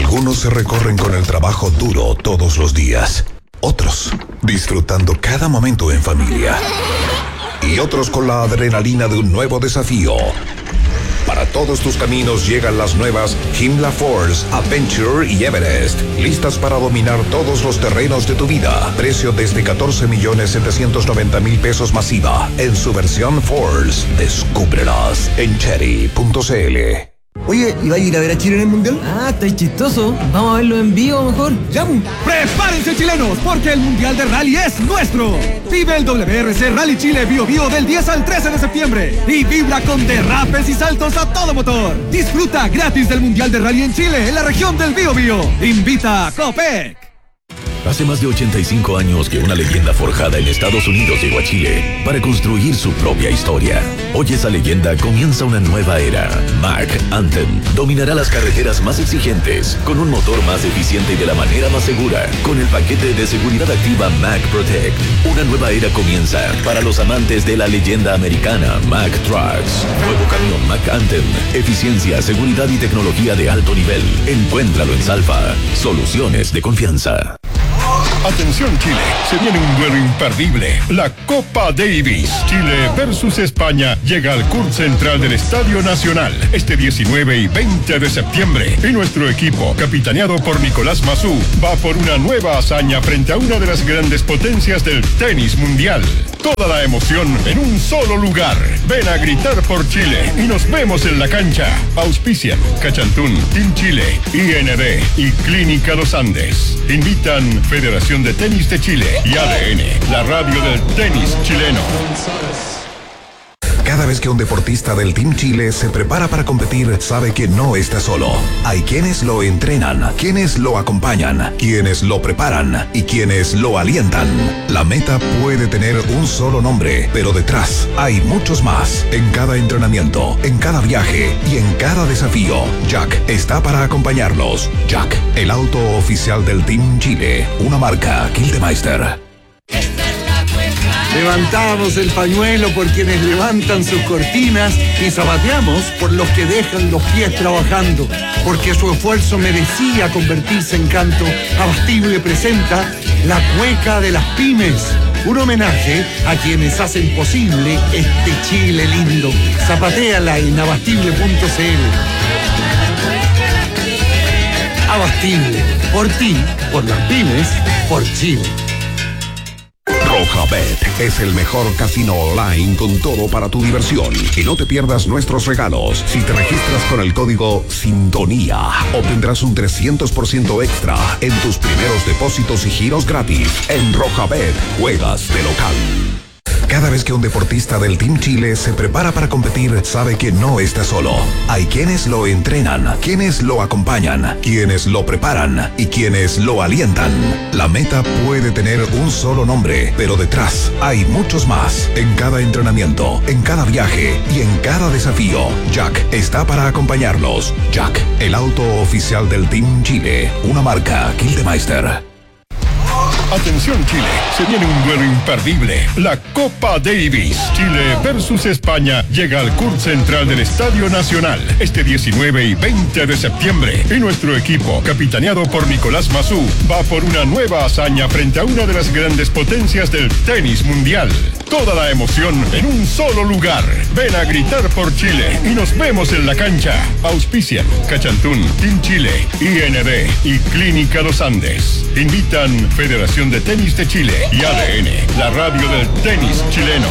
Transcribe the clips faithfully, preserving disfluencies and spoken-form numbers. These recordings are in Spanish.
Algunos se recorren con el trabajo duro todos los días. Otros, disfrutando cada momento en familia. Y otros con la adrenalina de un nuevo desafío. Para todos tus caminos llegan las nuevas Himla Force, Adventure y Everest. Listas para dominar todos los terrenos de tu vida. Precio desde catorce millones setecientos noventa mil pesos masiva. En su versión Force. Descúbrelas en cherry punto c l. Oye, ¿y va a ir a ver a Chile en el Mundial? Ah, está chistoso. Vamos a verlo en vivo mejor. ¡Ya! ¡Prepárense, chilenos! Porque el Mundial de Rally es nuestro. Vive el W R C Rally Chile Bio Bio del diez al trece de septiembre. Y vibra con derrapes y saltos a todo motor. Disfruta gratis del Mundial de Rally en Chile, en la región del Bio Bio. Invita a Copec. Hace más de ochenta y cinco años que una leyenda forjada en Estados Unidos llegó a Chile para construir su propia historia. Hoy esa leyenda comienza una nueva era. Mack Anthem dominará las carreteras más exigentes con un motor más eficiente y de la manera más segura. Con el paquete de seguridad activa Mack Protect, una nueva era comienza para los amantes de la leyenda americana Mack Trucks. Nuevo camión Mack Anthem, eficiencia, seguridad y tecnología de alto nivel. Encuéntralo en Salfa. Soluciones de confianza. Atención Chile, se viene un duelo imperdible, la Copa Davis. Chile versus España llega al Kurt Central del Estadio Nacional este diecinueve y veinte de septiembre. Y nuestro equipo, capitaneado por Nicolás Massú, va por una nueva hazaña frente a una de las grandes potencias del tenis mundial. Toda la emoción en un solo lugar. Ven a gritar por Chile y nos vemos en la cancha. Auspician Cachantún, Team Chile, I N D y Clínica Los Andes. Invitan Federación de Tenis de Chile y A D N, la radio del tenis chileno. Cada vez que un deportista del Team Chile se prepara para competir, sabe que no está solo. Hay quienes lo entrenan, quienes lo acompañan, quienes lo preparan y quienes lo alientan. La meta puede tener un solo nombre, pero detrás hay muchos más. En cada entrenamiento, en cada viaje y en cada desafío, Jack está para acompañarlos. Jack, el auto oficial del Team Chile, una marca Kildemeister. Levantamos el pañuelo por quienes levantan sus cortinas y zapateamos por los que dejan los pies trabajando, porque su esfuerzo merecía convertirse en canto. Abastible presenta La Cueca de las Pymes, un homenaje a quienes hacen posible este Chile lindo. Zapatéala en abastible punto c l. Abastible, por ti, por las pymes, por Chile. Rojabet es el mejor casino online con todo para tu diversión. Y no te pierdas nuestros regalos. Si te registras con el código Sintonía, obtendrás un trescientos por ciento extra en tus primeros depósitos y giros gratis. En Rojabet, juegas de local. Cada vez que un deportista del Team Chile se prepara para competir, sabe que no está solo. Hay quienes lo entrenan, quienes lo acompañan, quienes lo preparan y quienes lo alientan. La meta puede tener un solo nombre, pero detrás hay muchos más. En cada entrenamiento, en cada viaje y en cada desafío, Jack está para acompañarlos. Jack, el auto oficial del Team Chile, una marca Kildemeister. Atención Chile, se viene un duelo imperdible, la Copa Davis. Chile versus España llega al Kurt Central del Estadio Nacional este diecinueve y veinte de septiembre. Y nuestro equipo, capitaneado por Nicolás Massú, va por una nueva hazaña frente a una de las grandes potencias del tenis mundial. Toda la emoción en un solo lugar. Ven a gritar por Chile y nos vemos en la cancha. Auspician Cachantún, Team Chile, I N D y Clínica Los Andes. Invitan Federación de Tenis de Chile y A D N, la radio del tenis chileno.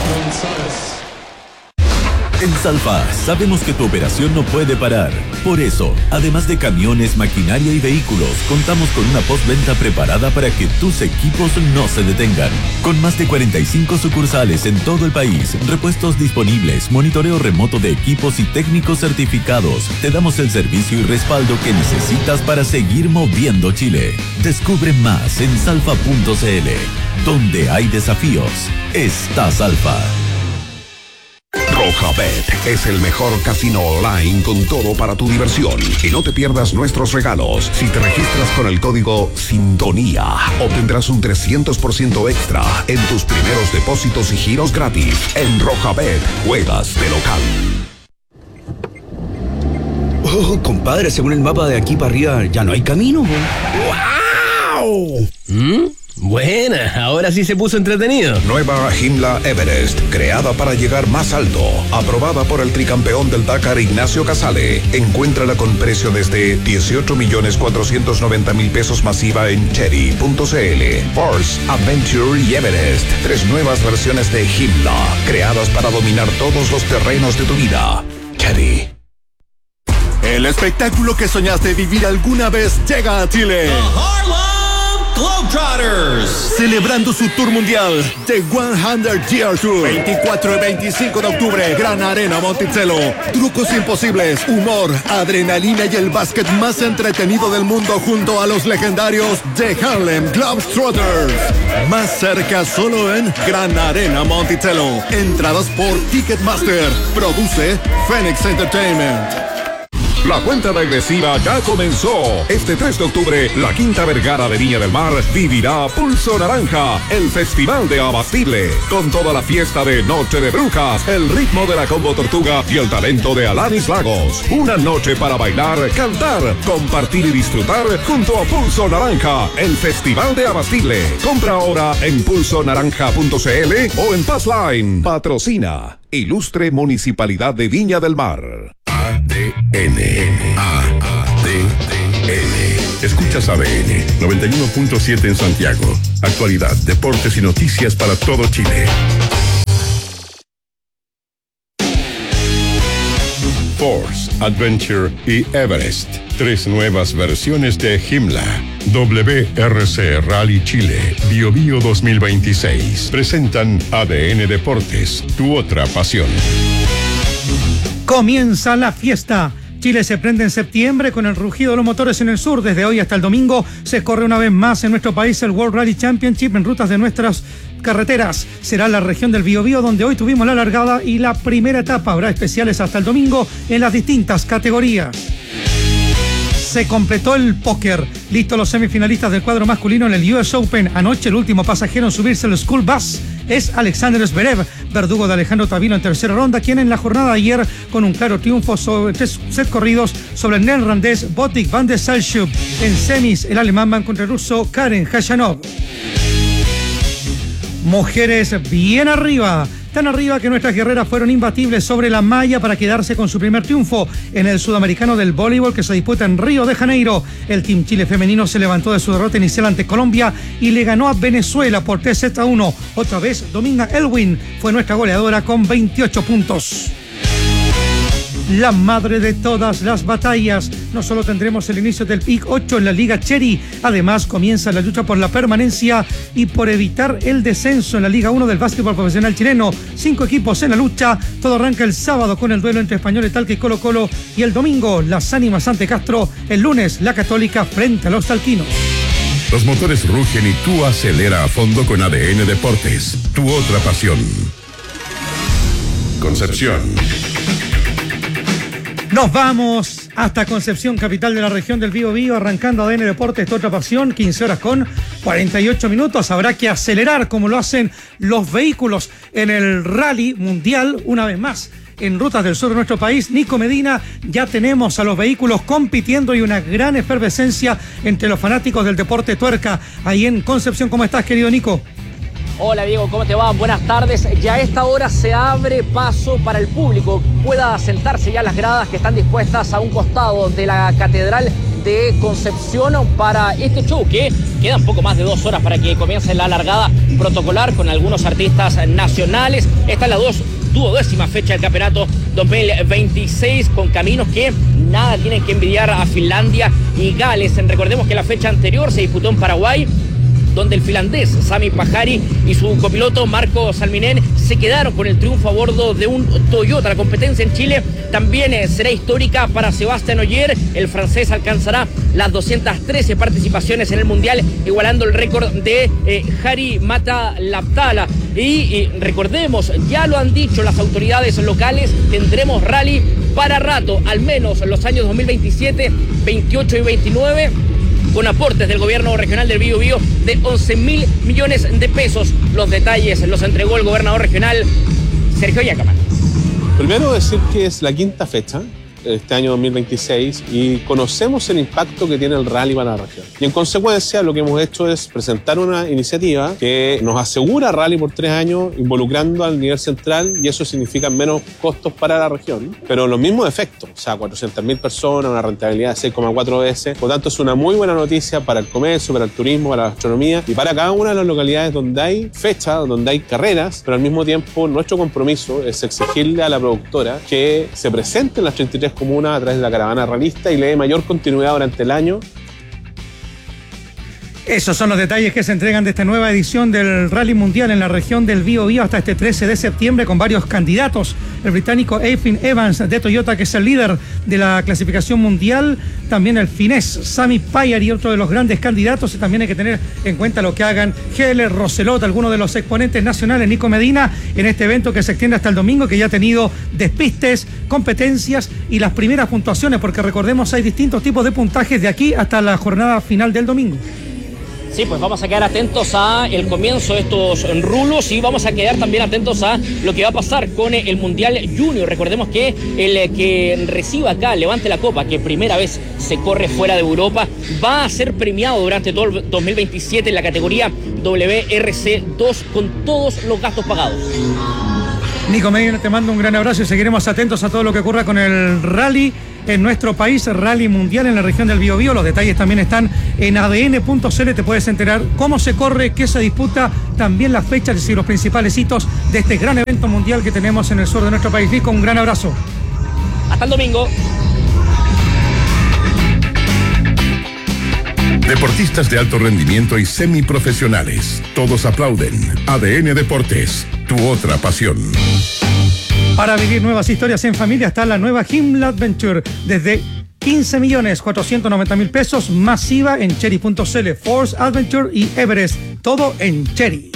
En Salfa sabemos que tu operación no puede parar. Por eso, además de camiones, maquinaria y vehículos, contamos con una postventa preparada para que tus equipos no se detengan. Con más de cuarenta y cinco sucursales en todo el país, repuestos disponibles, monitoreo remoto de equipos y técnicos certificados, te damos el servicio y respaldo que necesitas para seguir moviendo Chile. Descubre más en salfa punto c l. Donde hay desafíos, está Salfa. Rojabet es el mejor casino online con todo para tu diversión. Y no te pierdas nuestros regalos. Si te registras con el código Sintonía, obtendrás un trescientos por ciento extra en tus primeros depósitos y giros gratis. En Rojabet, juegas de local. Oh, compadre, según el mapa de aquí para arriba ya no hay camino. ¡Wow! ¿Mm? Buena, ahora sí se puso entretenido. Nueva Himla Everest, creada para llegar más alto, aprobada por el tricampeón del Dakar Ignacio Casale. Encuéntrala con precio desde dieciocho millones cuatrocientos noventa mil pesos masiva en cherry punto c l. Force, Adventure y Everest, tres nuevas versiones de Himla, creadas para dominar todos los terrenos de tu vida. Cherry. El espectáculo que soñaste vivir alguna vez llega a Chile. Globetrotters, celebrando su tour mundial The cien Year Tour, veinticuatro y veinticinco de octubre, Gran Arena Monticello. Trucos imposibles, humor, adrenalina y el básquet más entretenido del mundo junto a los legendarios The Harlem Globetrotters. Más cerca solo en Gran Arena Monticello. Entradas por Ticketmaster. Produce Phoenix Entertainment. La cuenta regresiva ya comenzó. Este tres de octubre, la Quinta Vergara de Viña del Mar vivirá Pulso Naranja, el festival de Abastible, con toda la fiesta de Noche de Brujas, el ritmo de la Combo Tortuga y el talento de Alanis Lagos. Una noche para bailar, cantar, compartir y disfrutar junto a Pulso Naranja, el festival de Abastible. Compra ahora en pulso naranja punto c l o en Passline. Patrocina Ilustre Municipalidad de Viña del Mar. A D N. A D N. Escuchas A D N noventa y uno punto siete en Santiago. Actualidad, deportes y noticias para todo Chile. Force, Adventure y Everest. Tres nuevas versiones de Himla. W R C Rally Chile Bio Bio dos mil veintiséis. Presentan A D N Deportes, tu otra pasión. Comienza la fiesta. Chile se prende en septiembre con el rugido de los motores en el sur. Desde hoy hasta el domingo se corre una vez más en nuestro país el World Rally Championship en rutas de nuestras carreteras. Será la región del Biobío donde hoy tuvimos la largada y la primera etapa. Habrá especiales hasta el domingo en las distintas categorías. Se completó el póker. Listos los semifinalistas del cuadro masculino en el U S Open. Anoche el último pasajero en subirse al School Bus es Alexander Zverev, verdugo de Alejandro Tavilo en tercera ronda, quien en la jornada de ayer, con un claro triunfo sobre tres set corridos sobre el neerlandés Botic van de Salchuk. En semis, el alemán va contra el ruso Karen Khachanov. Mujeres bien arriba. Tan arriba que nuestras guerreras fueron imbatibles sobre la malla para quedarse con su primer triunfo en el sudamericano del voleibol que se disputa en Río de Janeiro. El Team Chile femenino se levantó de su derrota inicial ante Colombia y le ganó a Venezuela por tres sets a uno. Otra vez, Dominga Elwin fue nuestra goleadora con veintiocho puntos. La madre de todas las batallas. No solo tendremos el inicio del P I C ocho en la Liga Cherry, además comienza la lucha por la permanencia y por evitar el descenso en la Liga uno del básquetbol profesional chileno. Cinco equipos en la lucha. Todo arranca el sábado con el duelo entre Español y Talca y Colo Colo, y el domingo las Ánimas ante Castro. El lunes la Católica frente a los talquinos. Los motores rugen y tú acelera a fondo con A D N Deportes, tu otra pasión. Concepción. Nos vamos hasta Concepción, capital de la región del Biobío, arrancando A D N Deportes, tu otra pasión, quince horas con cuarenta y ocho minutos. Habrá que acelerar como lo hacen los vehículos en el Rally Mundial, una vez más. En rutas del sur de nuestro país, Nico Medina, ya tenemos a los vehículos compitiendo y una gran efervescencia entre los fanáticos del deporte tuerca. Ahí en Concepción, ¿cómo estás, querido Nico? Hola Diego, ¿cómo te va? Buenas tardes. Ya a esta hora se abre paso para el público. Pueda sentarse ya las gradas que están dispuestas a un costado de la Catedral de Concepción para este show, que quedan poco más de dos horas para que comience la largada protocolar con algunos artistas nacionales. Esta es la dos, duodécima fecha del campeonato dos mil veintiséis, con caminos que nada tienen que envidiar a Finlandia y Gales. Recordemos que la fecha anterior se disputó en Paraguay, donde el finlandés Sami Pajari y su copiloto Marco Salminen se quedaron con el triunfo a bordo de un Toyota. La competencia en Chile también eh, será histórica para Sebastián Ogier. El francés alcanzará las doscientas trece participaciones en el Mundial, igualando el récord de eh, Jari Matalaptala. Y, y recordemos, ya lo han dicho las autoridades locales, tendremos rally para rato, al menos en los años dos mil veintisiete, veintiocho y veintinueve, con aportes del gobierno regional del Biobío de once mil millones de pesos. Los detalles los entregó el gobernador regional Sergio Yacaman. Primero decir que es la quinta fecha este año dos mil veintiséis y conocemos el impacto que tiene el rally para la región. Y en consecuencia lo que hemos hecho es presentar una iniciativa que nos asegura rally por tres años involucrando al nivel central y eso significa menos costos para la región, pero los mismos efectos, o sea, cuatrocientas mil personas, una rentabilidad de seis coma cuatro veces. Por lo tanto, es una muy buena noticia para el comercio, para el turismo, para la gastronomía y para cada una de las localidades donde hay fecha, donde hay carreras, pero al mismo tiempo nuestro compromiso es exigirle a la productora que se presente en las treinta y tres comunas a través de la caravana ralista y le dé mayor continuidad durante el año. Esos son los detalles que se entregan de esta nueva edición del Rally Mundial en la región del Biobío hasta este trece de septiembre con varios candidatos. El británico Effin Evans de Toyota, que es el líder de la clasificación mundial. También el finés Sami Pajari, otro de los grandes candidatos. Y también hay que tener en cuenta lo que hagan Heller, Roselot, algunos de los exponentes nacionales, Nico Medina, en este evento que se extiende hasta el domingo, que ya ha tenido despistes, competencias y las primeras puntuaciones, porque recordemos hay distintos tipos de puntajes de aquí hasta la jornada final del domingo. Sí, pues vamos a quedar atentos a el comienzo de estos rulos y vamos a quedar también atentos a lo que va a pasar con el Mundial Junior. Recordemos que el que reciba acá, levante la copa, que primera vez se corre fuera de Europa, va a ser premiado durante todo el dos mil veintisiete en la categoría W R C dos con todos los gastos pagados. Nico Medina, te mando un gran abrazo y seguiremos atentos a todo lo que ocurra con el rally en nuestro país, Rally Mundial en la región del Biobío. Los detalles también están en A D N punto C L. Te puedes enterar cómo se corre, qué se disputa, también las fechas y los principales hitos de este gran evento mundial que tenemos en el sur de nuestro país. Nico, un gran abrazo. Hasta el domingo. Deportistas de alto rendimiento y semiprofesionales. Todos aplauden. A D N Deportes, tu otra pasión. Para vivir nuevas historias en familia está la nueva Himmel Adventure desde quince millones cuatrocientos noventa mil pesos masiva en Chery punto C L, Force Adventure y Everest, todo en Chery.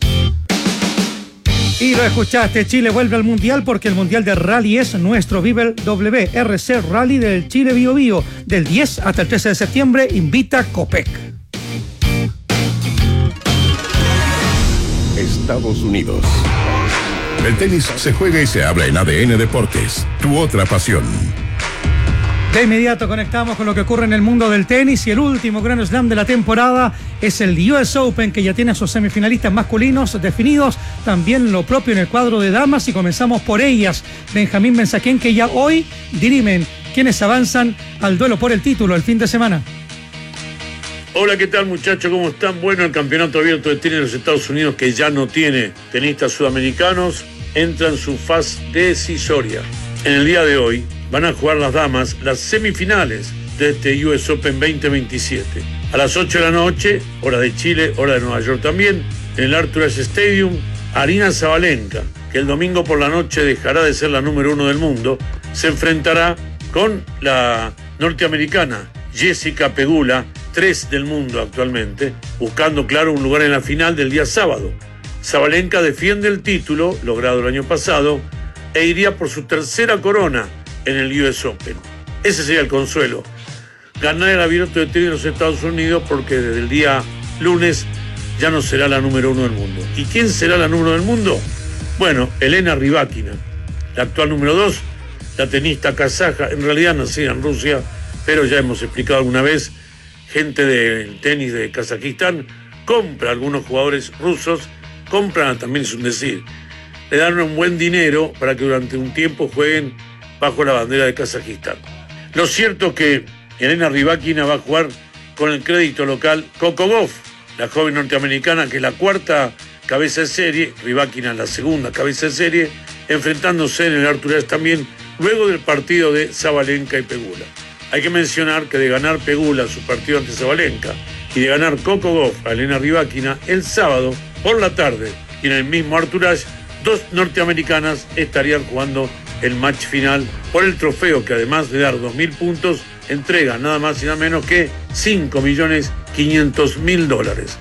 Y lo escuchaste, Chile vuelve al Mundial porque el Mundial de Rally es nuestro. Vive el W R C Rally del Chile Biobío del diez hasta el trece de septiembre, invita Copec. Estados Unidos. El tenis se juega y se habla en A D N Deportes, tu otra pasión. De inmediato conectamos con lo que ocurre en el mundo del tenis y el último Grand Slam de la temporada es el U S Open, que ya tiene a sus semifinalistas masculinos definidos, también lo propio en el cuadro de damas y comenzamos por ellas. Benjamín Benzaquén, que ya hoy dirimen quienes avanzan al duelo por el título el fin de semana. Hola, ¿qué tal, muchachos? ¿Cómo están? Bueno, el Campeonato Abierto de Tenis de los Estados Unidos, que ya no tiene tenistas sudamericanos, entra en su fase decisoria. En el día de hoy van a jugar las damas las semifinales de este U S Open veinte veintisiete. A las ocho de la noche, hora de Chile, hora de Nueva York también, en el Arthur Ashe Stadium, Aryna Sabalenka, que el domingo por la noche dejará de ser la número uno del mundo, se enfrentará con la norteamericana Jessica Pegula, tres del mundo actualmente, buscando, claro, un lugar en la final del día sábado. Sabalenka defiende el título, logrado el año pasado, e iría por su tercera corona en el U S Open. Ese sería el consuelo. Ganar el Abierto de Tenis de los Estados Unidos, porque desde el día lunes ya no será la número uno del mundo. ¿Y quién será la número uno del mundo? Bueno, Elena Rybakina, la actual número dos, la tenista kazaja, en realidad nacida en Rusia, pero ya hemos explicado alguna vez, gente del tenis de Kazajistán compra a algunos jugadores rusos, compran también, es un decir, le dan un buen dinero para que durante un tiempo jueguen bajo la bandera de Kazajistán. Lo cierto es que Elena Rybakina va a jugar con el crédito local Coco Gauff, la joven norteamericana que es la cuarta cabeza de serie, Rybakina la segunda cabeza de serie, enfrentándose en el Arthur Ashe también, luego del partido de Sabalenka y Pegula. Hay que mencionar que de ganar Pegula su partido ante Sabalenka y de ganar Coco Gauff a Elena Rybakina el sábado por la tarde y en el mismo Arthur Ashe, dos norteamericanas estarían jugando el match final por el trofeo que, además de dar dos mil puntos, entrega nada más y nada menos que cinco millones quinientos mil dólares.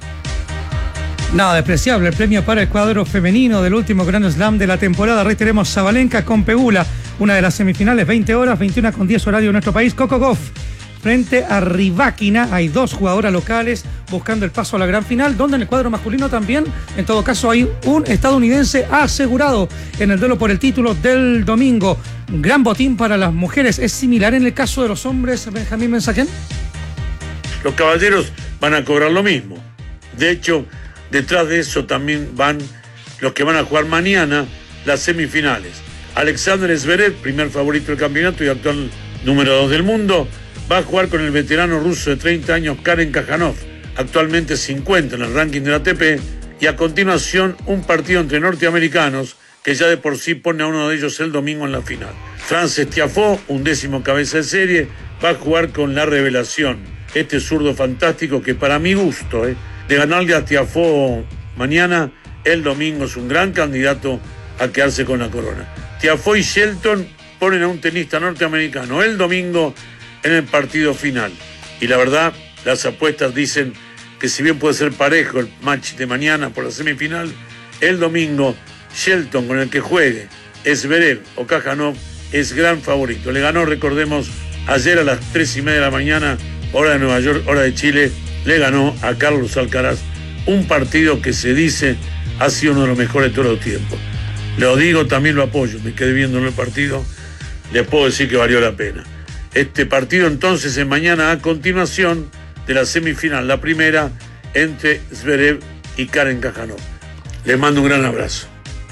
Nada despreciable el premio para el cuadro femenino del último Grand Slam de la temporada. Reiteremos, Sabalenka con Pegula, una de las semifinales, veinte horas, veintiuna con diez horario en nuestro país. Coco Gauff frente a Rybakina. Hay dos jugadoras locales, buscando el paso a la gran final, donde en el cuadro masculino también, en todo caso, hay un estadounidense asegurado en el duelo por el título del domingo. Gran botín para las mujeres. ¿Es similar en el caso de los hombres, Benjamín Mensaquén? Los caballeros van a cobrar lo mismo. De hecho, detrás de eso también van los que van a jugar mañana las semifinales. Alexander Zverev, primer favorito del campeonato y actual número dos del mundo, va a jugar con el veterano ruso de treinta años Karen Khajanov, actualmente cincuenta en el ranking de la A T P, y a continuación un partido entre norteamericanos que ya de por sí pone a uno de ellos el domingo en la final. Frances Tiafoe, undécimo cabeza de serie, va a jugar con la revelación, este zurdo fantástico que para mi gusto, eh, de ganarle a Tiafoe mañana, el domingo es un gran candidato a quedarse con la corona. Tiafoe y Shelton ponen a un tenista norteamericano el domingo en el partido final. Y la verdad, las apuestas dicen que si bien puede ser parejo el match de mañana por la semifinal, el domingo Shelton, con el que juegue Zverev o Khajanov, es gran favorito. Le ganó, recordemos, ayer a las tres y media de la mañana, hora de Nueva York, hora de Chile, le ganó a Carlos Alcaraz, un partido que se dice ha sido uno de los mejores de todos los tiempos. Lo digo, también lo apoyo, me quedé viendo en el partido, les puedo decir que valió la pena. Este partido entonces es mañana a continuación de la semifinal, la primera entre Zverev y Karen Khajanov. Les mando un gran abrazo.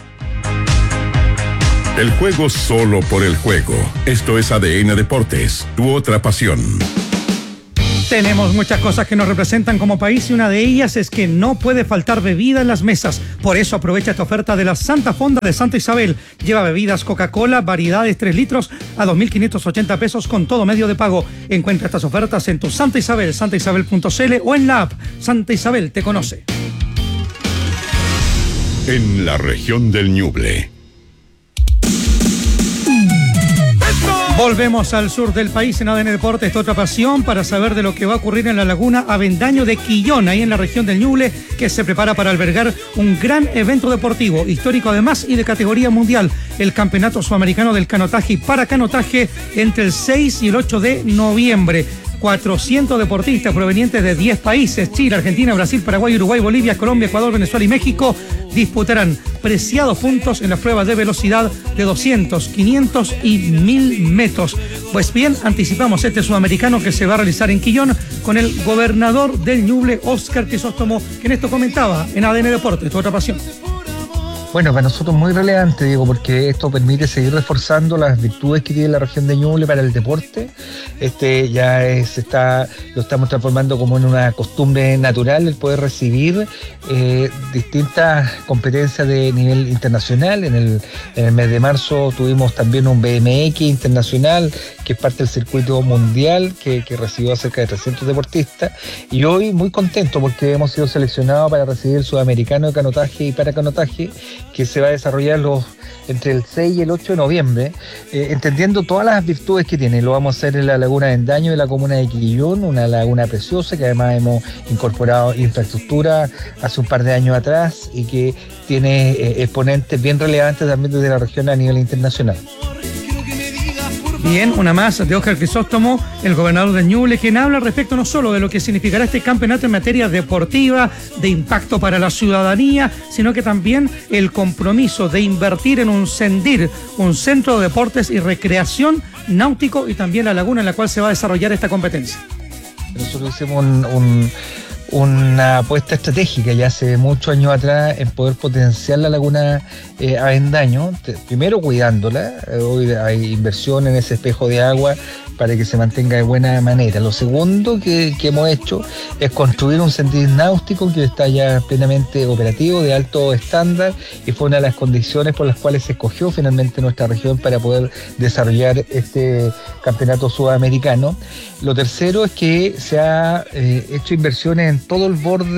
El juego solo por el juego. Esto es A D N Deportes, tu otra pasión. Tenemos muchas cosas que nos representan como país y una de ellas es que no puede faltar bebida en las mesas. Por eso aprovecha esta oferta de la Santa Fonda de Santa Isabel. Lleva bebidas Coca-Cola, variedades tres litros a dos mil quinientos ochenta pesos con todo medio de pago. Encuentra estas ofertas en tu Santa Isabel, santa isabel punto c l o en la app. Santa Isabel te conoce. En la región del Ñuble. Volvemos al sur del país en A D N Deportes, esta otra pasión para saber de lo que va a ocurrir en la laguna Avendaño de Quillón, ahí en la región del Ñuble, que se prepara para albergar un gran evento deportivo, histórico además y de categoría mundial, el Campeonato Sudamericano del Canotaje y Paracanotaje entre el seis y el ocho de noviembre. cuatrocientos deportistas provenientes de diez países, Chile, Argentina, Brasil, Paraguay, Uruguay, Bolivia, Colombia, Ecuador, Venezuela y México, disputarán preciados puntos en las pruebas de velocidad de doscientos, quinientos y mil metros. Pues bien, anticipamos este sudamericano que se va a realizar en Quillón con el gobernador del Ñuble, Óscar Crisóstomo, que en esto comentaba en A D N Deportes, tu otra pasión. Bueno, para nosotros muy relevante, digo, porque esto permite seguir reforzando las virtudes que tiene la región de Ñuble para el deporte. Este ya es, está, lo estamos transformando como en una costumbre natural el poder recibir eh, distintas competencias de nivel internacional. En el, en el mes de marzo tuvimos también un B M X internacional, que es parte del circuito mundial, que, que recibió a cerca de trescientos deportistas. Y hoy muy contento porque hemos sido seleccionados para recibir el sudamericano de canotaje y paracanotaje, que se va a desarrollar los, entre el seis y el ocho de noviembre, eh, entendiendo todas las virtudes que tiene. Lo vamos a hacer en la laguna de Avendaño de la comuna de Quillón, una laguna preciosa que además hemos incorporado infraestructura hace un par de años atrás y que tiene eh, exponentes bien relevantes también desde la región a nivel internacional. Bien, una más de Óscar Crisóstomo, el gobernador de Ñuble, quien habla respecto no solo de lo que significará este campeonato en materia deportiva, de impacto para la ciudadanía, sino que también el compromiso de invertir en un CENDIR, un centro de deportes y recreación náutico, y también la laguna en la cual se va a desarrollar esta competencia. Nosotros hicimos un... un... una apuesta estratégica ya hace muchos años atrás en poder potenciar la laguna eh, Avendaño, primero cuidándola. Eh, hoy hay inversión en ese espejo de agua para que se mantenga de buena manera. Lo segundo que, que hemos hecho es construir un sendir náutico que está ya plenamente operativo, de alto estándar, y fue una de las condiciones por las cuales se escogió finalmente nuestra región para poder desarrollar este campeonato sudamericano. Lo tercero es que se ha eh, hecho inversiones en todo el borde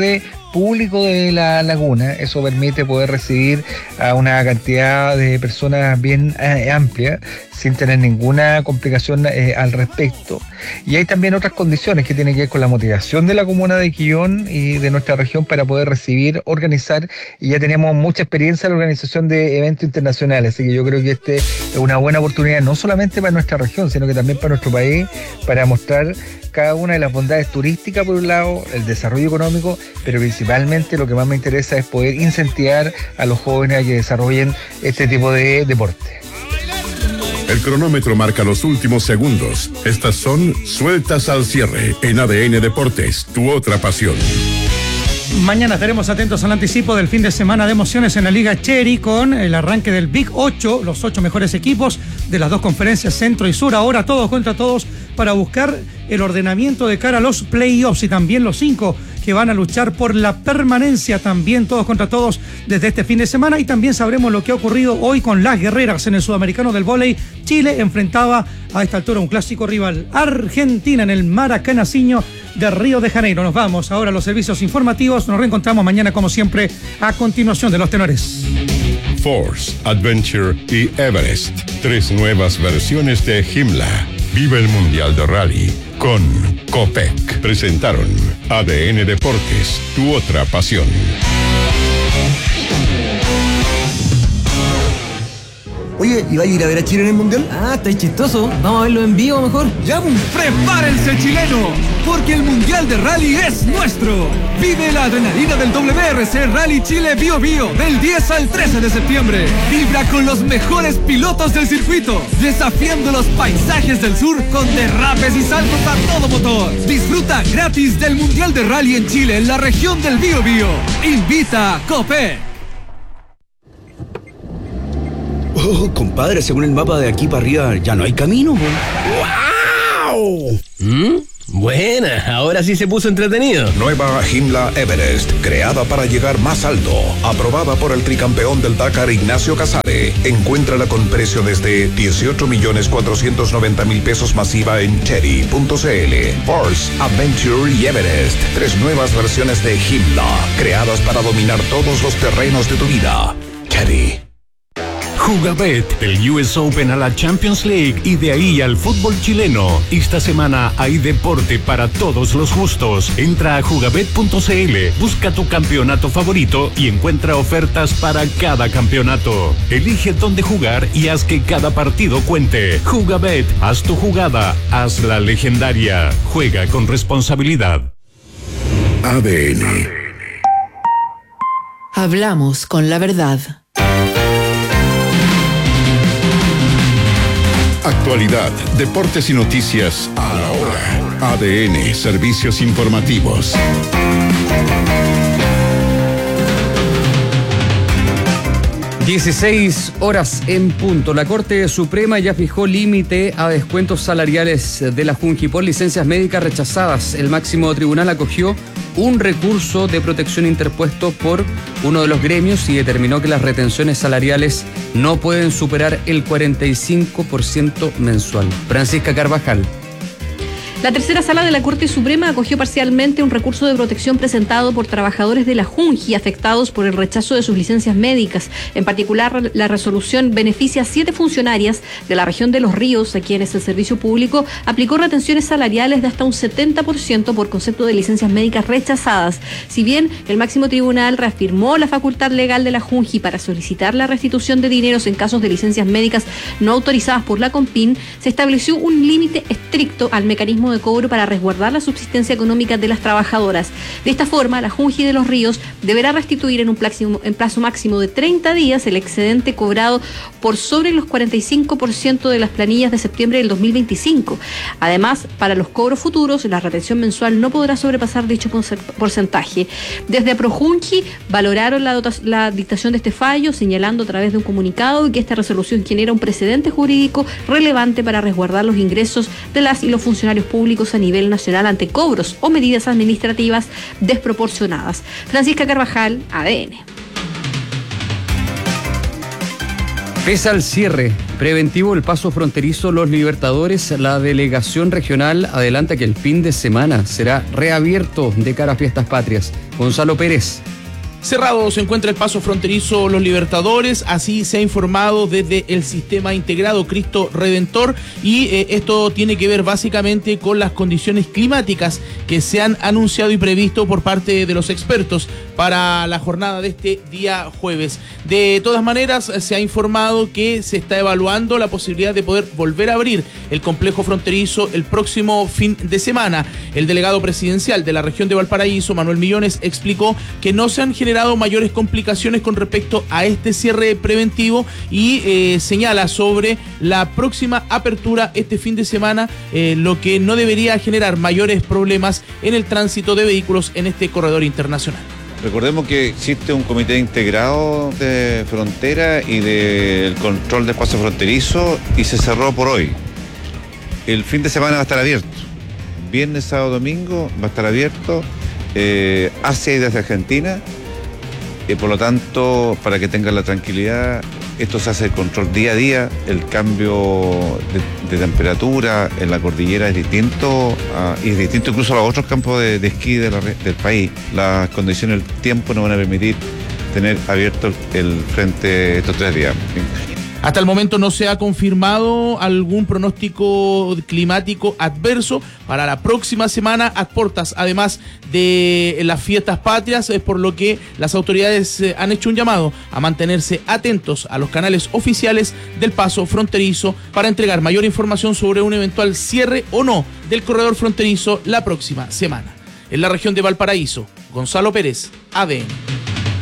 público de la laguna. Eso permite poder recibir a una cantidad de personas bien eh, amplia, sin tener ninguna complicación eh, al respecto. Y hay también otras condiciones que tienen que ver con la motivación de la comuna de Quillón y de nuestra región para poder recibir, organizar, y ya tenemos mucha experiencia en la organización de eventos internacionales, así que yo creo que este es una buena oportunidad, no solamente para nuestra región, sino que también para nuestro país, para mostrar cada una de las bondades turísticas por un lado, el desarrollo económico, pero principalmente lo que más me interesa es poder incentivar a los jóvenes a que desarrollen este tipo de deporte. El cronómetro marca los últimos segundos. Estas son Sueltas al Cierre en A D N Deportes, tu otra pasión. Mañana estaremos atentos al anticipo del fin de semana de emociones en la Liga Cherry con el arranque del Big ocho, los ocho mejores equipos de las dos conferencias Centro y Sur. Ahora todos contra todos para buscar el ordenamiento de cara a los playoffs y también los cinco que van a luchar por la permanencia, también todos contra todos desde este fin de semana. Y también sabremos lo que ha ocurrido hoy con las guerreras en el Sudamericano del Vóley. Chile enfrentaba a esta altura un clásico rival, Argentina, en el Maracanácinho de Río de Janeiro. Nos vamos ahora a los servicios informativos. Nos reencontramos mañana como siempre a continuación de Los Tenores. Force, Adventure y Everest. Tres nuevas versiones de Himla. Vive el Mundial de Rally con Copec. Presentaron A D N Deportes, tu otra pasión. Oye, ¿y va a ir a ver a Chile en el Mundial? Ah, está chistoso. Vamos a verlo en vivo mejor. ¡Ya! ¡Prepárense, chilenos! Porque el Mundial de Rally es nuestro. Vive la adrenalina del W R C Rally Chile Bio Bio del diez al trece de septiembre. Vibra con los mejores pilotos del circuito, desafiando los paisajes del sur con derrapes y saltos a todo motor. Disfruta gratis del Mundial de Rally en Chile, en la región del Bio Bio. Invita Copec. Oh, compadre, según el mapa de aquí para arriba ya no hay camino. ¡Wow! ¿Mm? Buena, ahora sí se puso entretenido. Nueva Himla Everest, creada para llegar más alto, aprobada por el tricampeón del Dakar Ignacio Casale. Encuéntrala con precio desde dieciocho millones cuatrocientos noventa mil pesos masiva en cherry punto c l. Force, Adventure y Everest, tres nuevas versiones de Himla, creadas para dominar todos los terrenos de tu vida. Cherry. Jugabet, del U S Open a la Champions League y de ahí al fútbol chileno. Esta semana hay deporte para todos los gustos. Entra a jugabet punto c l, busca tu campeonato favorito y encuentra ofertas para cada campeonato. Elige dónde jugar y haz que cada partido cuente. Jugabet, haz tu jugada, hazla legendaria. Juega con responsabilidad. A D N. Hablamos con la verdad. Actualidad, deportes y noticias a la hora. A D N, servicios informativos. dieciséis horas en punto. La Corte Suprema ya fijó límite a descuentos salariales de la Junji por licencias médicas rechazadas. El máximo tribunal acogió un recurso de protección interpuesto por uno de los gremios y determinó que las retenciones salariales no pueden superar el cuarenta y cinco por ciento mensual. Francisca Carvajal. La tercera sala de la Corte Suprema acogió parcialmente un recurso de protección presentado por trabajadores de la Junji afectados por el rechazo de sus licencias médicas. En particular, la resolución beneficia a siete funcionarias de la región de Los Ríos, a quienes el servicio público aplicó retenciones salariales de hasta un setenta por ciento por concepto de licencias médicas rechazadas. Si bien el máximo tribunal reafirmó la facultad legal de la Junji para solicitar la restitución de dineros en casos de licencias médicas no autorizadas por la CONPIN, se estableció un límite estricto al mecanismo de cobro para resguardar la subsistencia económica de las trabajadoras. De esta forma, la Junji de Los Ríos deberá restituir en un plazo, en plazo máximo de treinta días el excedente cobrado por sobre los cuarenta y cinco por ciento de las planillas de septiembre del dos mil veinticinco. Además, para los cobros futuros, la retención mensual no podrá sobrepasar dicho porcentaje. Desde ProJunji valoraron la, la dictación de este fallo, señalando a través de un comunicado que esta resolución genera un precedente jurídico relevante para resguardar los ingresos de las y los funcionarios públicos a nivel nacional ante cobros o medidas administrativas desproporcionadas. Francisca Carvajal, A D N. Pese al cierre preventivo del paso fronterizo Los Libertadores, la delegación regional adelanta que el fin de semana será reabierto de cara a Fiestas Patrias. Gonzalo Pérez. Cerrado se encuentra el paso fronterizo Los Libertadores, así se ha informado desde el sistema integrado Cristo Redentor, y eh, esto tiene que ver básicamente con las condiciones climáticas que se han anunciado y previsto por parte de los expertos para la jornada de este día jueves. De todas maneras, se ha informado que se está evaluando la posibilidad de poder volver a abrir el complejo fronterizo el próximo fin de semana. El delegado presidencial de la región de Valparaíso, Manuel Millones, explicó que no se han generado mayores complicaciones con respecto a este cierre preventivo y eh, señala sobre la próxima apertura este fin de semana, eh, lo que no debería generar mayores problemas en el tránsito de vehículos en este corredor internacional. Recordemos que existe un comité integrado de frontera y del control del paso fronterizo y se cerró por hoy. El fin de semana va a estar abierto. Viernes, sábado, domingo va a estar abierto eh, hacia y desde Argentina. Y por lo tanto, para que tengan la tranquilidad, esto se hace el control día a día. El cambio de, de temperatura en la cordillera es distinto a, y es distinto incluso a los otros campos de, de esquí de la, del país. Las condiciones del tiempo no van a permitir tener abierto el frente estos tres días. Hasta el momento no se ha confirmado algún pronóstico climático adverso para la próxima semana a puertas, además de las Fiestas Patrias, por lo que las autoridades han hecho un llamado a mantenerse atentos a los canales oficiales del paso fronterizo para entregar mayor información sobre un eventual cierre o no del corredor fronterizo la próxima semana. En la región de Valparaíso, Gonzalo Pérez, A D N.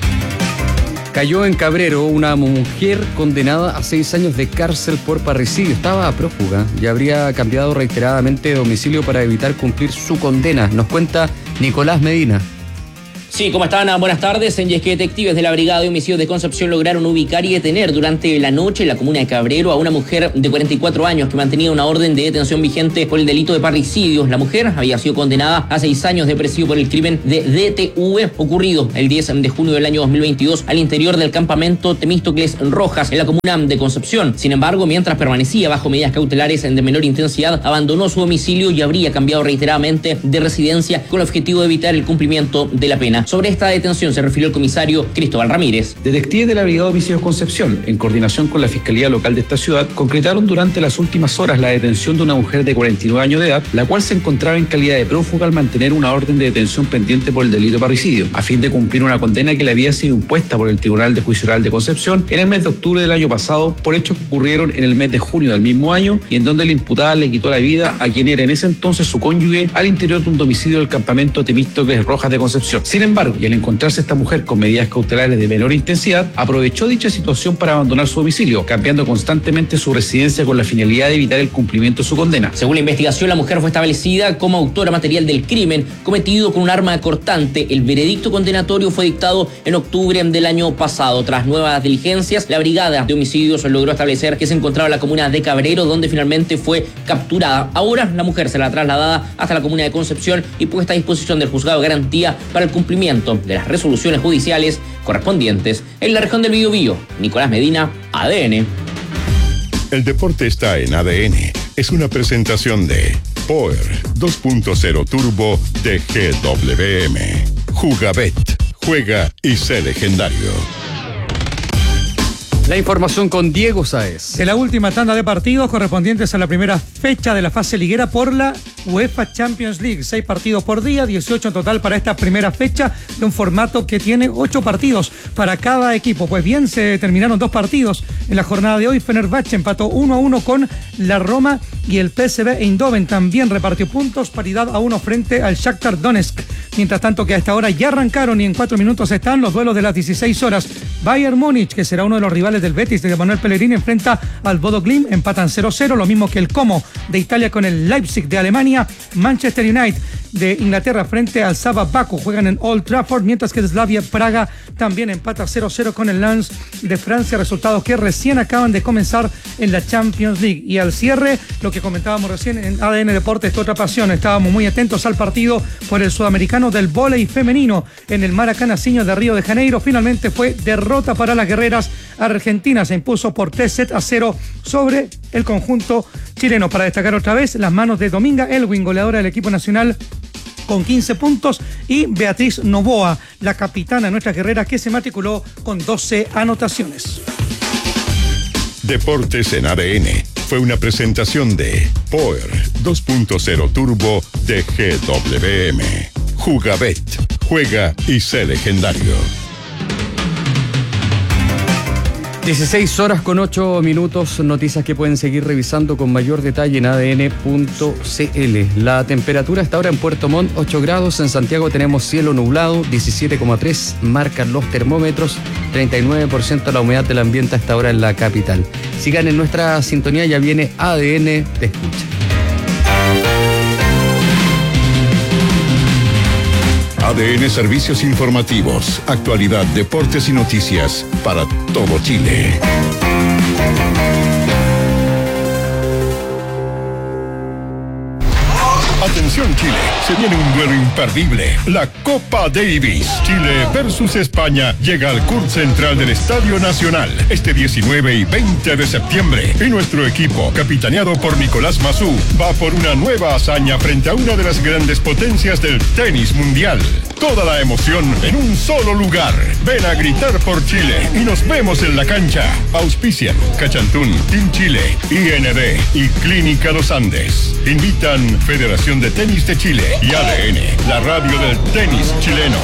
Cayó en Cabrero una mujer condenada a seis años de cárcel por parricidio. Estaba prófuga y habría cambiado reiteradamente de domicilio para evitar cumplir su condena. Nos cuenta Nicolás Medina. Sí, ¿cómo están? Buenas tardes. Y es que detectives de la Brigada de Homicidios de Concepción lograron ubicar y detener durante la noche en la comuna de Cabrero a una mujer de cuarenta y cuatro años que mantenía una orden de detención vigente por el delito de parricidio. La mujer había sido condenada a seis años de presidio por el crimen de D T V ocurrido el diez de junio del año dos mil veintidós al interior del campamento Temístocles Rojas en la comuna de Concepción. Sin embargo, mientras permanecía bajo medidas cautelares de menor intensidad, abandonó su domicilio y habría cambiado reiteradamente de residencia con el objetivo de evitar el cumplimiento de la pena. Sobre esta detención se refirió el comisario Cristóbal Ramírez. Detectives de la Brigada de Homicidios Concepción, en coordinación con la Fiscalía Local de esta ciudad, concretaron durante las últimas horas la detención de una mujer de cuarenta y nueve años de edad, la cual se encontraba en calidad de prófuga al mantener una orden de detención pendiente por el delito de parricidio, a fin de cumplir una condena que le había sido impuesta por el Tribunal de Juicio Oral de Concepción en el mes de octubre del año pasado por hechos que ocurrieron en el mes de junio del mismo año y en donde la imputada le quitó la vida a quien era en ese entonces su cónyuge al interior de un domicilio del campamento Temístocles Rojas de Concepción. Sin embargo, y al encontrarse esta mujer con medidas cautelares de menor intensidad, aprovechó dicha situación para abandonar su domicilio, cambiando constantemente su residencia con la finalidad de evitar el cumplimiento de su condena. Según la investigación, la mujer fue establecida como autora material del crimen cometido con un arma cortante. El veredicto condenatorio fue dictado en octubre del año pasado. Tras nuevas diligencias, la Brigada de Homicidios logró establecer que se encontraba en la comuna de Cabrero, donde finalmente fue capturada. Ahora la mujer será trasladada hasta la comuna de Concepción y puesta a disposición del juzgado de garantía para el cumplimiento de las resoluciones judiciales correspondientes en la región del Biobío. Nicolás Medina, A D N. El deporte está en A D N. Es una presentación de Power dos punto cero Turbo de G W M. Jugabet. Juega y sé legendario. La información con Diego Sáez. De la última tanda de partidos correspondientes a la primera fecha de la fase liguera por la UEFA Champions League. Seis partidos por día, dieciocho en total para esta primera fecha de un formato que tiene ocho partidos para cada equipo. Pues bien, se terminaron dos partidos en la jornada de hoy. Fenerbahce empató uno a uno con la Roma y el P S V Eindhoven también repartió puntos, paridad a uno frente al Shakhtar Donetsk. Mientras tanto que a esta hora ya arrancaron y en cuatro minutos están los duelos de las dieciséis horas. Bayern Múnich, que será uno de los rivales del Betis de Manuel Pellegrini, enfrenta al Bodo Glimt, empatan cero cero, lo mismo que el Como de Italia con el Leipzig de Alemania. Manchester United de Inglaterra frente al Sava Baku. Juegan en Old Trafford, mientras que el Slavia Praga también empata cero cero con el Lens de Francia, resultados que recién acaban de comenzar en la Champions League. Y al cierre, lo que comentábamos recién en A D N Deportes, esta otra pasión, estábamos muy atentos al partido por el sudamericano del vóley femenino en el Maracanacinho de Río de Janeiro. Finalmente fue derrota para las guerreras. Argentina se impuso por tres sets a cero sobre el conjunto chileno. Para destacar otra vez las manos de Dominga Elwin, goleadora del equipo nacional, con quince puntos, y Beatriz Novoa, la capitana de nuestras guerreras, que se matriculó con doce anotaciones. Deportes en A D N fue una presentación de Power dos punto cero Turbo de G W M. Jugabet, juega y sé legendario. dieciséis horas con ocho minutos, noticias que pueden seguir revisando con mayor detalle en A D N punto C L. La temperatura está ahora en Puerto Montt, ocho grados, en Santiago tenemos cielo nublado, diecisiete coma tres, marcan los termómetros, treinta y nueve por ciento la humedad del ambiente hasta ahora en la capital. Sigan en nuestra sintonía, ya viene A D N Te Escucha. A D N Servicios Informativos, actualidad, deportes y noticias para todo Chile. Atención Chile, se viene un duelo imperdible, la Copa Davis. Chile versus España llega al C U R Central del Estadio Nacional este diecinueve y veinte de septiembre. Y nuestro equipo, capitaneado por Nicolás Massú, va por una nueva hazaña frente a una de las grandes potencias del tenis mundial. Toda la emoción en un solo lugar. Ven a gritar por Chile y nos vemos en la cancha. Auspician Cachantún, Team Chile, I N D y Clínica Los Andes. Invitan Federación de Tenis de Chile y A D N, la radio del tenis chileno.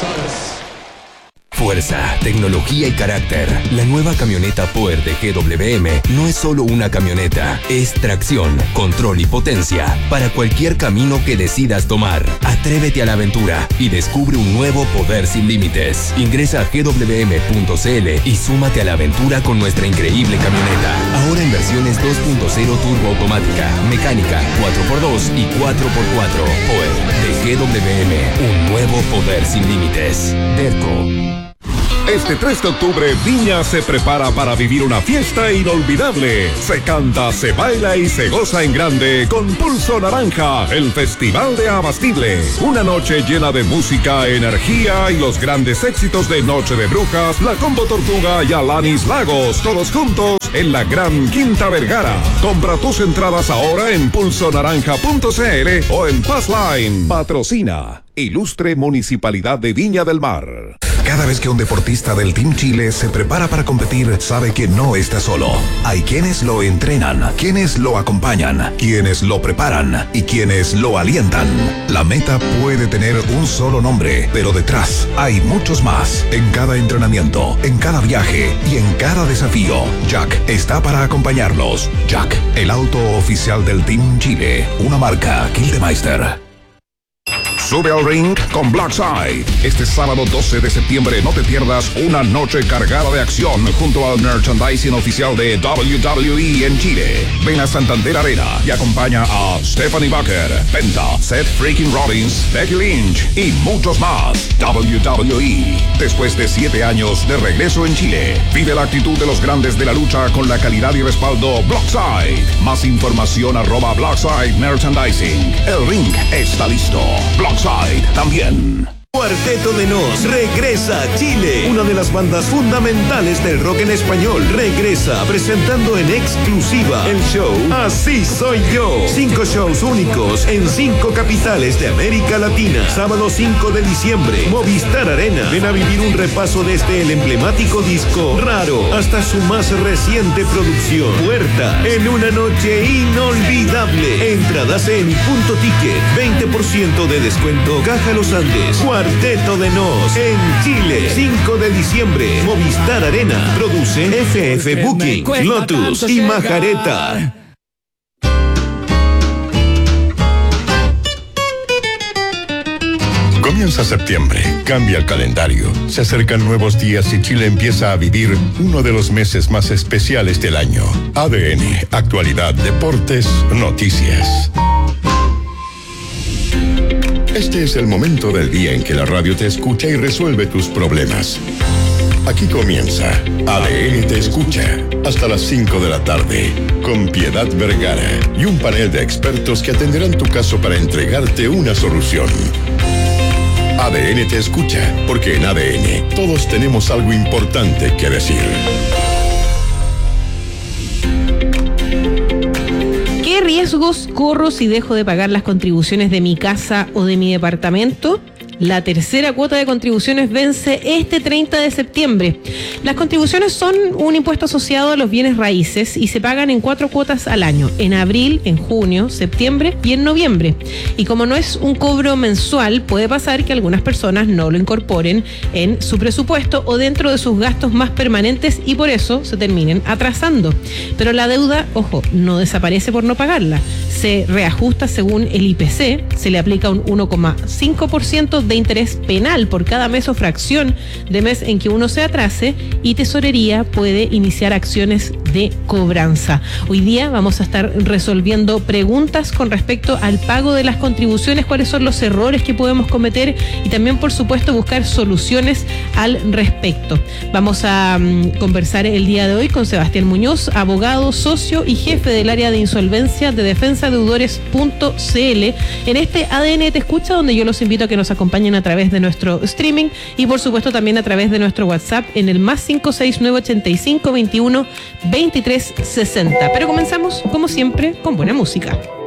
Fuerza, tecnología y carácter. La nueva camioneta Power de G W M no es solo una camioneta, es tracción, control y potencia para cualquier camino que decidas tomar. Atrévete a la aventura y descubre un nuevo poder sin límites. Ingresa a G W M punto C L y súmate a la aventura con nuestra increíble camioneta. Ahora en versiones dos punto cero turbo automática, mecánica, cuatro por dos y cuatro por cuatro. Power de G W M, un nuevo poder sin límites. Derco. Este tres de octubre, Viña se prepara para vivir una fiesta inolvidable. Se canta, se baila y se goza en grande con Pulso Naranja, el Festival de Abastible. Una noche llena de música, energía y los grandes éxitos de Noche de Brujas, La Combo Tortuga y Alanis Lagos, todos juntos en la Gran Quinta Vergara. Compra tus entradas ahora en pulso naranja punto c l o en Passline. Patrocina Ilustre Municipalidad de Viña del Mar. Cada vez que un deportista del Team Chile se prepara para competir, sabe que no está solo. Hay quienes lo entrenan, quienes lo acompañan, quienes lo preparan y quienes lo alientan. La meta puede tener un solo nombre, pero detrás hay muchos más. En cada entrenamiento, en cada viaje y en cada desafío, Jack está para acompañarlos. Jack, el auto oficial del Team Chile, una marca Kildemeister. Sube al ring con Blackside. Este sábado doce de septiembre no te pierdas una noche cargada de acción junto al merchandising oficial de W W E en Chile. Ven a Santander Arena y acompaña a Stephanie Bucker, Penta, Seth Freaking Rollins, Becky Lynch y muchos más. W W E, después de siete años de regreso en Chile. Vive la actitud de los grandes de la lucha con la calidad y respaldo Blackside. Más información arroba Blackside Merchandising. El ring está listo. Blackside también. Cuarteto de Nos regresa a Chile. Una de las bandas fundamentales del rock en español regresa presentando en exclusiva el show Así Soy Yo. Cinco shows únicos en cinco capitales de América Latina. Sábado cinco de diciembre, Movistar Arena. Ven a vivir un repaso desde el emblemático disco Raro hasta su más reciente producción Puerta, en una noche inolvidable. Entradas en Punto Ticket, veinte por ciento de descuento. Caja Los Andes. Cuarteto de Nos en Chile, cinco de diciembre, Movistar Arena. Produce F F Booking, Lotus y Majareta. Comienza septiembre, cambia el calendario, se acercan nuevos días y Chile empieza a vivir uno de los meses más especiales del año. A D N, actualidad, deportes, noticias. Este es el momento del día en que la radio te escucha y resuelve tus problemas. Aquí comienza A D N Te Escucha, hasta las cinco de la tarde, con Piedad Vergara y un panel de expertos que atenderán tu caso para entregarte una solución. A D N Te Escucha, porque en A D N todos tenemos algo importante que decir. ¿Qué riesgos corro si dejo de pagar las contribuciones de mi casa o de mi departamento? La tercera cuota de contribuciones vence este treinta de septiembre. Las contribuciones son un impuesto asociado a los bienes raíces y se pagan en cuatro cuotas al año, en abril, en junio, septiembre y en noviembre. Y como no es un cobro mensual, puede pasar que algunas personas no lo incorporen en su presupuesto o dentro de sus gastos más permanentes y por eso se terminen atrasando. Pero la deuda, ojo, no desaparece por no pagarla. Se reajusta según el I P C, se le aplica un uno coma cinco por ciento de interés penal por cada mes o fracción de mes en que uno se atrase y Tesorería puede iniciar acciones de cobranza. Hoy día vamos a estar resolviendo preguntas con respecto al pago de las contribuciones, cuáles son los errores que podemos cometer y también, por supuesto, buscar soluciones al respecto. Vamos a um, conversar el día de hoy con Sebastián Muñoz, abogado, socio y jefe del área de insolvencia de defensa deudores punto c l en este A D N Te Escucha, donde yo los invito a que nos acompañen a través de nuestro streaming y por supuesto también a través de nuestro WhatsApp en el más cinco seis nueve ochenta y cinco veintiuno veintitrés sesenta. Pero comenzamos como siempre con buena música.